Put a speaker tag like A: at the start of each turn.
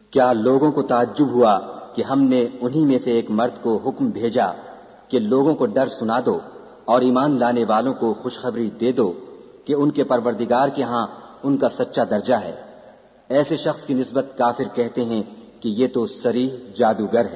A: क्या लोगों को ताज्जुब हुआ कि हमने उन्हीं में से एक मर्द को हुक्म भेजा कि लोगों को डर सुना दो और ईमान लाने वालों को खुशखबरी दे दो कि उनके परवरदिगार के यहां उनका सच्चा दर्जा है। ऐसे शख्स की निस्बत काफिर कहते हैं कि ये तो सरीह जादूगर है।